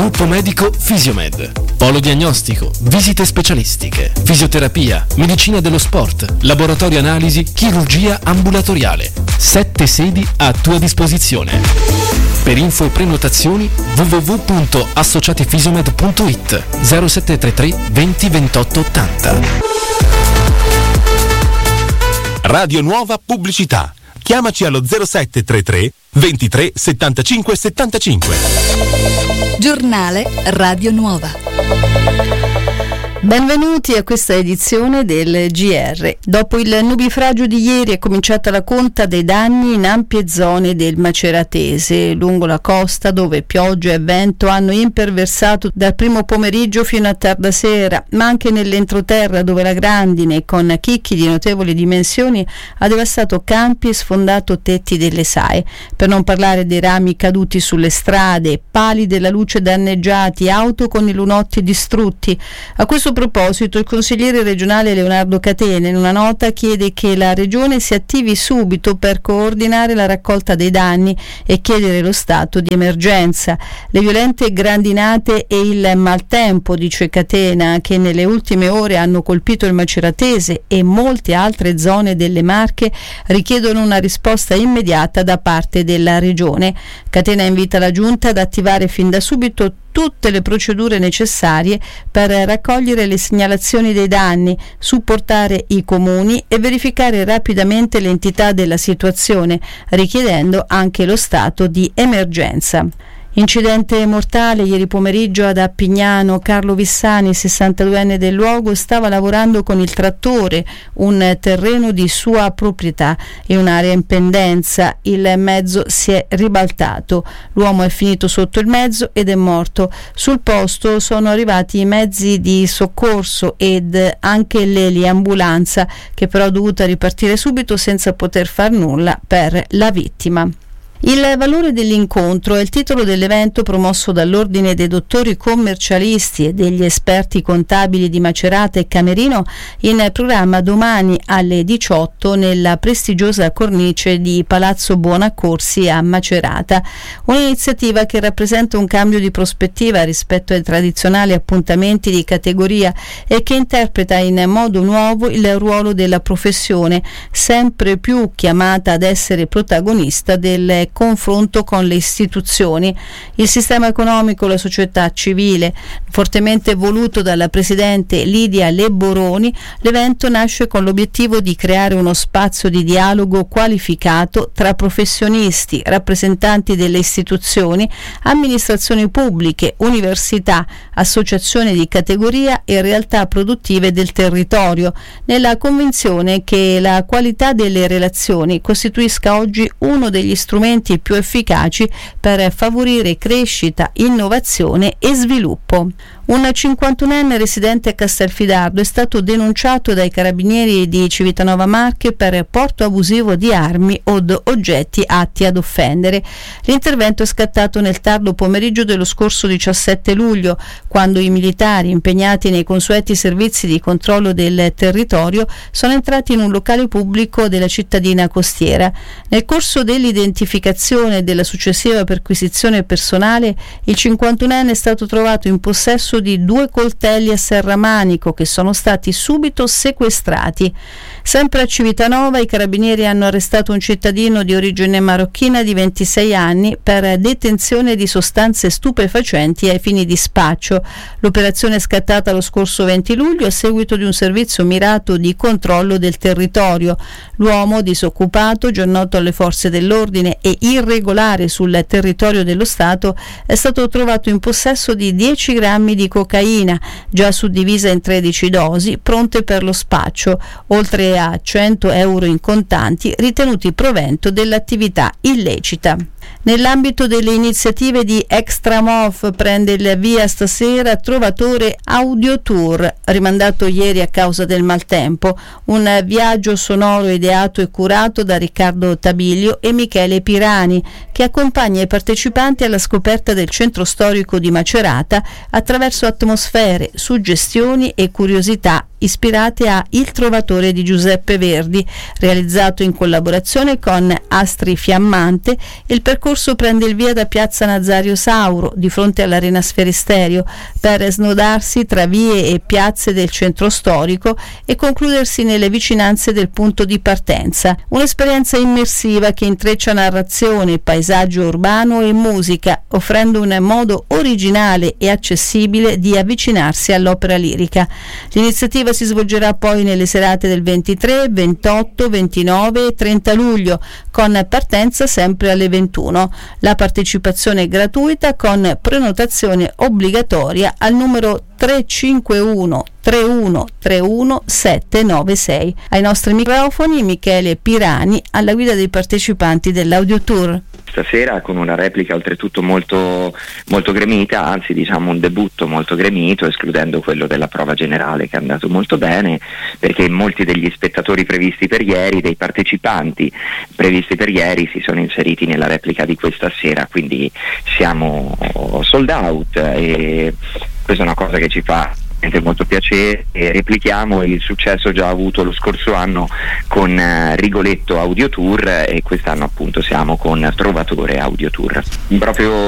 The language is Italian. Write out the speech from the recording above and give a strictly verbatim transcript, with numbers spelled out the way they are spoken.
Gruppo medico Fisiomed. Polo diagnostico, visite specialistiche, fisioterapia, medicina dello sport, laboratorio analisi, chirurgia ambulatoriale. Sette sedi a tua disposizione. Per info e prenotazioni w w w punto associatifisiomed punto it zero sette tre tre venti ventotto ottanta. Radio Nuova Pubblicità. Chiamaci allo zero sette tre tre ventitré settantacinque settantacinque. Giornale Radio Nuova. Benvenuti a questa edizione del G R. Dopo il nubifragio di ieri è cominciata la conta dei danni in ampie zone del Maceratese, lungo la costa dove pioggia e vento hanno imperversato dal primo pomeriggio fino a tarda sera, ma anche nell'entroterra dove la grandine con chicchi di notevoli dimensioni ha devastato campi e sfondato tetti delle sae, per non parlare dei rami caduti sulle strade, pali della luce danneggiati, auto con i lunotti distrutti. A questo A proposito, il consigliere regionale Leonardo Catena in una nota chiede che la regione si attivi subito per coordinare la raccolta dei danni e chiedere lo stato di emergenza. Le violente grandinate e il maltempo, dice Catena, che nelle ultime ore hanno colpito il Maceratese e molte altre zone delle Marche, richiedono una risposta immediata da parte della regione. Catena invita la Giunta ad attivare fin da subito tutte le procedure necessarie per raccogliere le segnalazioni dei danni, supportare i comuni e verificare rapidamente l'entità della situazione, richiedendo anche lo stato di emergenza. Incidente mortale ieri pomeriggio ad Appignano. Carlo Vissani, sessantaduenne del luogo, stava lavorando con il trattore, un terreno di sua proprietà in un'area in pendenza. Il mezzo si è ribaltato. L'uomo è finito sotto il mezzo ed è morto. Sul posto sono arrivati i mezzi di soccorso ed anche l'eliambulanza, che però ha dovuto ripartire subito senza poter far nulla per la vittima. Il valore dell'incontro è il titolo dell'evento promosso dall'Ordine dei Dottori Commercialisti e degli Esperti Contabili di Macerata e Camerino, in programma domani alle diciotto nella prestigiosa cornice di Palazzo Buonaccorsi a Macerata. Un'iniziativa che rappresenta un cambio di prospettiva rispetto ai tradizionali appuntamenti di categoria e che interpreta in modo nuovo il ruolo della professione, sempre più chiamata ad essere protagonista del confronto con le istituzioni. Il sistema economico, la società civile, fortemente voluto dalla presidente Lidia Leboroni, l'evento nasce con l'obiettivo di creare uno spazio di dialogo qualificato tra professionisti, rappresentanti delle istituzioni, amministrazioni pubbliche, università, associazioni di categoria e realtà produttive del territorio, nella convinzione che la qualità delle relazioni costituisca oggi uno degli strumenti più efficaci per favorire crescita, innovazione e sviluppo. Un cinquantunenne residente a Castelfidardo è stato denunciato dai carabinieri di Civitanova Marche per porto abusivo di armi o oggetti atti ad offendere. L'intervento è scattato nel tardo pomeriggio dello scorso diciassette luglio, quando i militari impegnati nei consueti servizi di controllo del territorio sono entrati in un locale pubblico della cittadina costiera. Nel corso dell'identificazione e della successiva perquisizione personale, il cinquantunenne è stato trovato in possesso di due coltelli a serramanico che sono stati subito sequestrati. Sempre a Civitanova i carabinieri hanno arrestato un cittadino di origine marocchina di ventisei anni per detenzione di sostanze stupefacenti ai fini di spaccio. L'operazione è scattata lo scorso venti luglio a seguito di un servizio mirato di controllo del territorio. L'uomo, disoccupato, già noto alle forze dell'ordine e irregolare sul territorio dello Stato, è stato trovato in possesso di dieci grammi di cocaina, già suddivisa in tredici dosi, pronte per lo spaccio, oltre a cento euro in contanti ritenuti provento dell'attività illecita. Nell'ambito delle iniziative di Extramov prende il via stasera Trovatore Audio Tour, rimandato ieri a causa del maltempo, un viaggio sonoro ideato e curato da Riccardo Tabilio e Michele Pirani, che accompagna i partecipanti alla scoperta del centro storico di Macerata attraverso atmosfere, suggestioni e curiosità ispirate a Il Trovatore di Giuseppe Verdi, realizzato in collaborazione con Astri Fiammante. Il percorso prende il via da piazza Nazario Sauro, di fronte all'Arena Sferisterio, per snodarsi tra vie e piazze del centro storico e concludersi nelle vicinanze del punto di partenza. Un'esperienza immersiva che intreccia narrazione, paesaggio urbano e musica, offrendo un modo originale e accessibile di avvicinarsi all'opera lirica. L'iniziativa si svolgerà poi nelle serate del ventitré, ventotto, ventinove e trenta luglio, con partenza sempre alle ventuno. La partecipazione è gratuita, con prenotazione obbligatoria al numero tre cinque uno tre uno tre uno sette nove sei. Ai nostri microfoni Michele Pirani, alla guida dei partecipanti dell'Audio Tour. Stasera con una replica oltretutto molto, molto gremita, anzi diciamo un debutto molto gremito, escludendo quello della prova generale che è andato molto bene, perché molti degli spettatori previsti per ieri, dei partecipanti previsti per ieri, si sono inseriti nella replica di questa sera, quindi siamo sold out e questa è una cosa che ci fa molto piacere e replichiamo il successo già avuto lo scorso anno con uh, Rigoletto Audio Tour, e quest'anno appunto siamo con Trovatore Audio Tour. Proprio